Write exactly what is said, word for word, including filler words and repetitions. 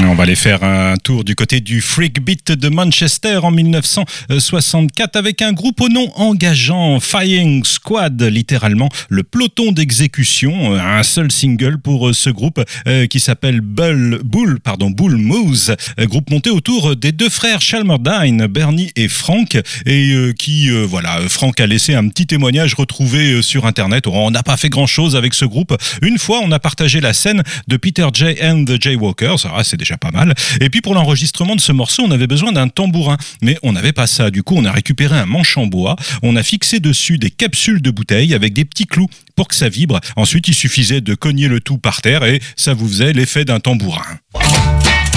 On va aller faire un tour du côté du Freak Beat de Manchester en dix-neuf cent soixante-quatre avec un groupe au nom engageant, Firing Squad, littéralement le peloton d'exécution. Un seul single pour ce groupe euh, qui s'appelle Bull, Bull, pardon, Bull Moose, groupe monté autour des deux frères Shelmerdine, Bernie et Frank, et euh, qui, euh, voilà, Frank a laissé un petit témoignage retrouvé sur Internet. On n'a pas fait grand-chose avec ce groupe. Une fois, on a partagé la scène de Peter J and the Jaywalkers, ça c'est déjà pas mal. Et puis pour l'enregistrement de ce morceau, on avait besoin d'un tambourin, mais on n'avait pas ça. Du coup, on a récupéré un manche en bois, on a fixé dessus des capsules de bouteilles avec des petits clous pour que ça vibre. Ensuite, il suffisait de cogner le tout par terre et ça vous faisait l'effet d'un tambourin.